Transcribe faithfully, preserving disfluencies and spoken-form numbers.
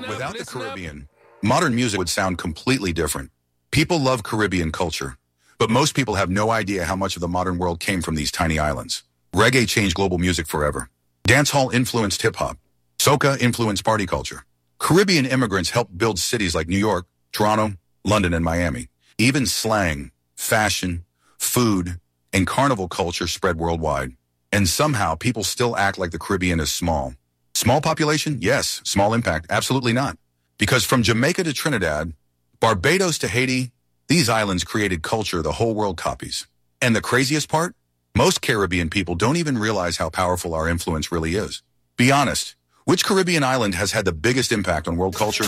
Without the Caribbean, modern music would sound completely different. People love Caribbean culture, but most people have no idea how much of the modern world came from these tiny islands. Reggae changed global music forever. Dancehall influenced hip-hop. Soca influenced party culture. Caribbean immigrants helped build cities like New York, Toronto, London, and Miami. Even slang, fashion, food, and carnival culture spread worldwide. And somehow, people still act like the Caribbean is small. Small population? Yes. Small impact? Absolutely not. Because from Jamaica to Trinidad, Barbados to Haiti, these islands created culture the whole world copies. And the craziest part? Most Caribbean people don't even realize how powerful our influence really is. Be honest, which Caribbean island has had the biggest impact on world culture?